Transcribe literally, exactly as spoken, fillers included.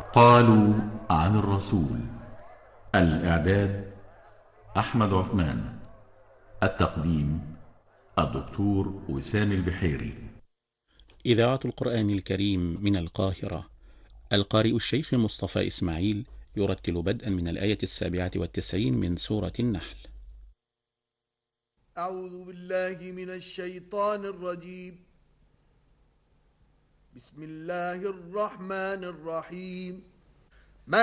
قالوا عن الرسول. الإعداد أحمد عثمان. التقديم الدكتور وسام البحيري. إذاعة القرآن الكريم من القاهرة. القارئ الشيخ مصطفى إسماعيل يرتل بدءا من الآية السابعة والتسعين من سورة النحل. أعوذ بالله من الشيطان الرجيم. بسم الله الرحمن الرحيم.